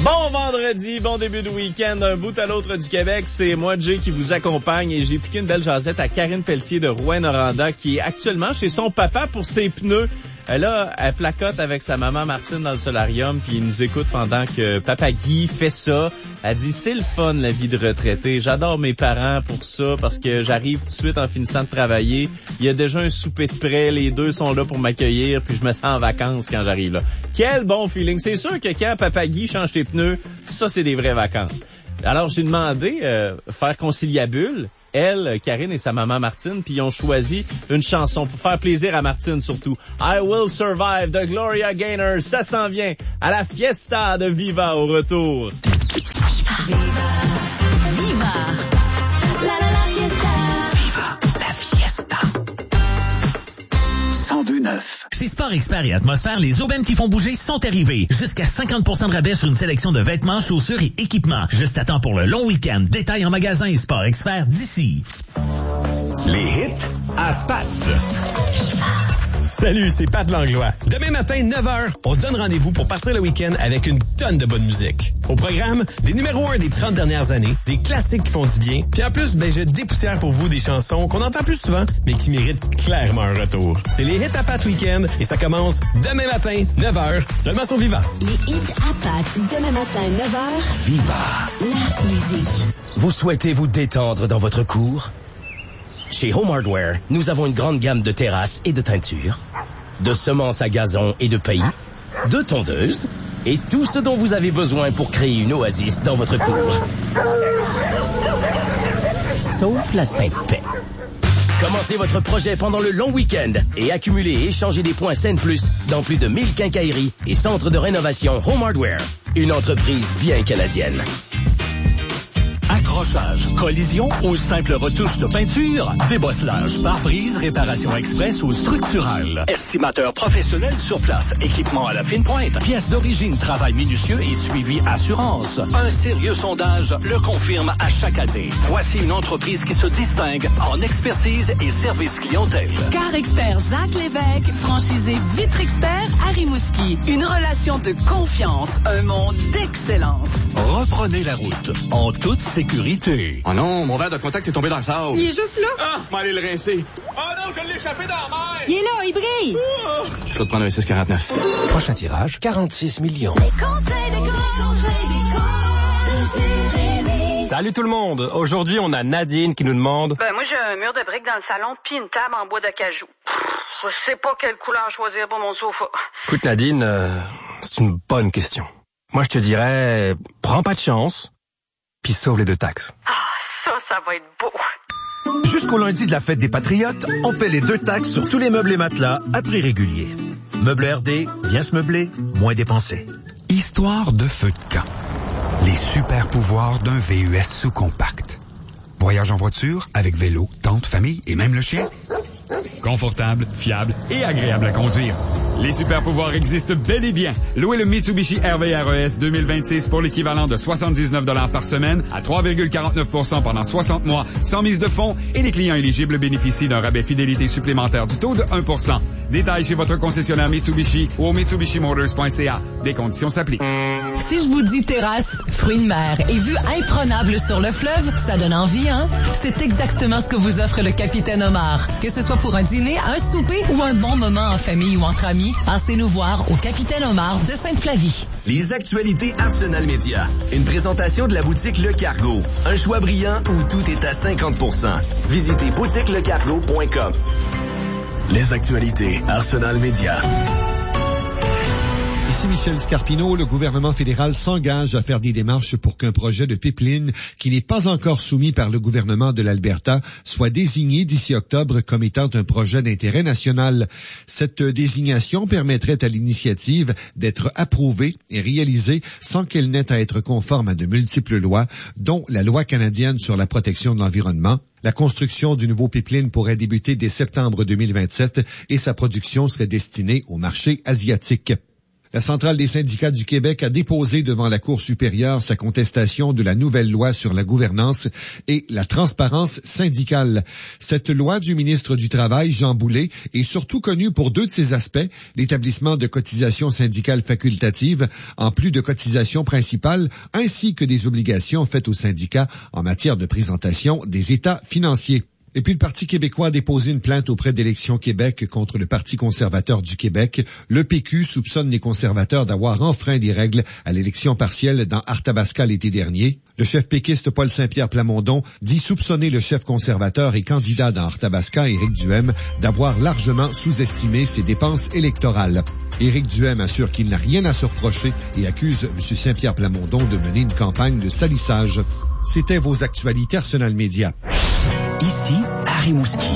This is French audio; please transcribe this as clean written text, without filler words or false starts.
Bon vendredi, bon début de week-end, d'un bout à l'autre du Québec. C'est moi, Jay, qui vous accompagne et j'ai piqué une belle jasette à Karine Pelletier de Rouyn-Noranda qui est actuellement chez son papa pour ses pneus. Là, elle placote avec sa maman Martine dans le solarium puis il nous écoute pendant que papa Guy fait ça. Elle dit, c'est le fun la vie de retraité. J'adore mes parents pour ça parce que j'arrive tout de suite en finissant de travailler. Il y a déjà un souper de prêt, les deux sont là pour m'accueillir puis je me sens en vacances quand j'arrive là. Quel bon feeling. C'est sûr que quand papa Guy change tes pneus, ça c'est des vraies vacances. Alors j'ai demandé faire conciliabule. Elle, Karine et sa maman Martine, puis ils ont choisi une chanson pour faire plaisir à Martine surtout. I Will Survive de Gloria Gaynor. Ça s'en vient à la fiesta de Viva au retour. Viva, Viva, la fiesta. Viva la fiesta. 102.9. Chez Sport Expert et Atmosphère, les aubaines qui font bouger sont arrivées. Jusqu'à 50% de rabais sur une sélection de vêtements, chaussures et équipements. Juste à temps pour le long week-end. Détail en magasin et Sport Expert d'ici. Les hits à Pat. Salut, c'est Pat Langlois. Demain matin, 9h, on se donne rendez-vous pour partir le week-end avec une tonne de bonne musique. Au programme, des numéros 1 des 30 dernières années, des classiques qui font du bien, puis en plus, je dépoussière pour vous des chansons qu'on entend plus souvent, mais qui méritent clairement un retour. C'est les hits à Pat Week-end et ça commence demain matin, 9h, seulement sur Viva. Les hits à Pat, demain matin, 9h. Viva La musique. Vous souhaitez vous détendre dans votre cour? Chez Home Hardware, nous avons une grande gamme de terrasses et de teintures, de semences à gazon et de paillis, de tondeuses et tout ce dont vous avez besoin pour créer une oasis dans votre cour. Sauf la Sainte-Paix. Commencez votre projet pendant le long week-end et accumulez et échangez des points Scène Plus dans plus de 1000 quincailleries et centres de rénovation Home Hardware. Une entreprise bien canadienne. Accrochage, collision ou simple retouche de peinture, débosselage, pare-brise, réparation express ou structurale. Estimateur professionnel sur place, équipement à la fine pointe, pièces d'origine, travail minutieux et suivi assurance. Un sérieux sondage le confirme à chaque année. Voici une entreprise qui se distingue en expertise et service clientèle. Car Expert Jacques Lévesque, franchisé Vitre Expert à Rimouski. Une relation de confiance, un monde d'excellence. Reprenez la route en toute sécurité. Oh non, mon verre de contact est tombé dans le sable. Il est juste là. Ah, m'allez le rincer. Oh non, je l'ai échappé dans la mer. Il est là, il brille. Je vais te prendre un 649. Prochain tirage, 46 millions. Les conseils de Salut tout le monde. Aujourd'hui, on a Nadine qui nous demande... Moi, j'ai un mur de briques dans le salon puis une table en bois d'acajou. Je sais pas quelle couleur choisir pour mon sofa. Écoute Nadine, c'est une bonne question. Moi, je te dirais, prends pas de chance, puis sauve les 2 taxes. Ah, ça va être beau. Jusqu'au lundi de la fête des Patriotes, on paie les 2 taxes sur tous les meubles et matelas à prix régulier. Meubles RD, bien se meubler, moins dépenser. Histoire de feu de camp. Les super pouvoirs d'un VUS sous-compact. Voyage en voiture, avec vélo, tente, famille et même le chien. Confortable, fiable et agréable à conduire. Les super pouvoirs existent bel et bien. Louez le Mitsubishi RV-RES 2026 pour l'équivalent de 79 $ par semaine à 3,49% pendant 60 mois sans mise de fonds et les clients éligibles bénéficient d'un rabais fidélité supplémentaire du taux de 1%. Détails chez votre concessionnaire Mitsubishi ou au mitsubishimotors.ca. Des conditions s'appliquent. Si je vous dis terrasse, fruits de mer et vue imprenable sur le fleuve, ça donne envie, hein? C'est exactement ce que vous offre le Capitaine Omar. Que ce soit pour un dîner, un souper ou un bon moment en famille ou entre amis, passez nous voir au Capitaine Omar de Sainte-Flavie. Les actualités Arsenal Média. Une présentation de la boutique Le Cargo. Un choix brillant où tout est à 50%. Visitez boutiquelecargo.com. Les actualités Arsenal Média. Ici Michel Scarpino, le gouvernement fédéral s'engage à faire des démarches pour qu'un projet de pipeline qui n'est pas encore soumis par le gouvernement de l'Alberta soit désigné d'ici octobre comme étant un projet d'intérêt national. Cette désignation permettrait à l'initiative d'être approuvée et réalisée sans qu'elle n'ait à être conforme à de multiples lois, dont la loi canadienne sur la protection de l'environnement. La construction du nouveau pipeline pourrait débuter dès septembre 2027 et sa production serait destinée au marché asiatique. La Centrale des syndicats du Québec a déposé devant la Cour supérieure sa contestation de la nouvelle loi sur la gouvernance et la transparence syndicale. Cette loi du ministre du Travail, Jean Boulet, est surtout connue pour deux de ses aspects, l'établissement de cotisations syndicales facultatives, en plus de cotisations principales, ainsi que des obligations faites aux syndicats en matière de présentation des états financiers. Et puis le Parti québécois a déposé une plainte auprès d'Élections Québec contre le Parti conservateur du Québec. Le PQ soupçonne les conservateurs d'avoir enfreint des règles à l'élection partielle dans Arthabasca l'été dernier. Le chef péquiste Paul Saint-Pierre Plamondon dit soupçonner le chef conservateur et candidat dans Arthabasca, Éric Duhem, d'avoir largement sous-estimé ses dépenses électorales. Éric Duhem assure qu'il n'a rien à se reprocher et accuse M. Saint-Pierre Plamondon de mener une campagne de salissage. C'était vos actualités Arsenal Média. Ici, à Rimouski.